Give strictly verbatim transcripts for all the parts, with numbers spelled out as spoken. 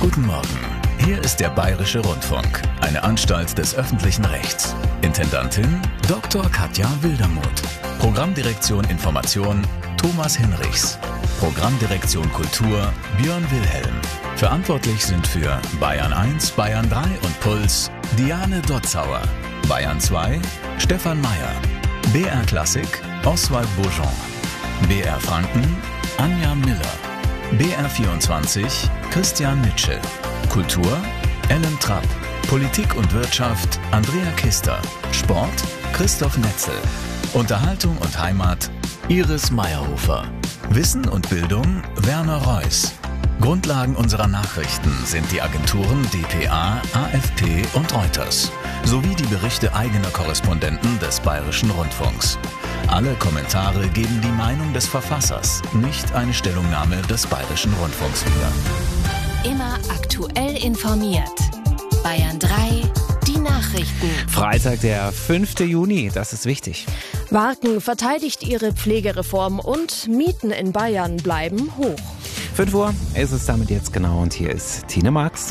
Guten Morgen. Hier ist der Bayerische Rundfunk, eine Anstalt des öffentlichen Rechts. Intendantin Doktor Katja Wildermuth. Programmdirektion Information Thomas Hinrichs. Programmdirektion Kultur Björn Wilhelm. Verantwortlich sind für Bayern eins, Bayern drei und Puls Diane Dotzauer. Bayern zwei Stefan Meyer. B R Klassik Oswald Bourgeon. B R Franken Anja Miller. B R vierundzwanzig Christian Mitschel. Kultur Ellen Trapp. Politik und Wirtschaft Andrea Kister. Sport Christoph Netzel. Unterhaltung und Heimat Iris Meyerhofer. Wissen und Bildung Werner Reuss. Grundlagen unserer Nachrichten sind die Agenturen D P A, A F P und Reuters sowie die Berichte eigener Korrespondenten des Bayerischen Rundfunks. Alle Kommentare geben die Meinung des Verfassers, nicht eine Stellungnahme des Bayerischen Rundfunks wieder. Immer aktuell informiert. Bayern drei, die Nachrichten. Freitag, der fünfte Juni, das ist wichtig. Warken verteidigt ihre Pflegereform und Mieten in Bayern bleiben hoch. fünf Uhr ist es damit jetzt genau und hier ist Tine Marx.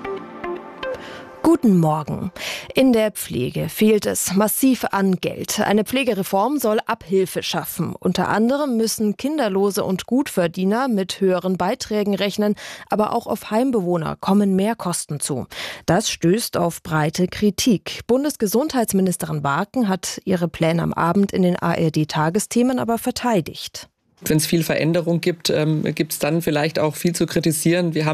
Guten Morgen. In der Pflege fehlt es massiv an Geld. Eine Pflegereform soll Abhilfe schaffen. Unter anderem müssen Kinderlose und Gutverdiener mit höheren Beiträgen rechnen, aber auch auf Heimbewohner kommen mehr Kosten zu. Das stößt auf breite Kritik. Bundesgesundheitsministerin Warken hat ihre Pläne am Abend in den A R D-Tagesthemen aber verteidigt. Wenn es viel Veränderung gibt, ähm, gibt es dann vielleicht auch viel zu kritisieren. Wir haben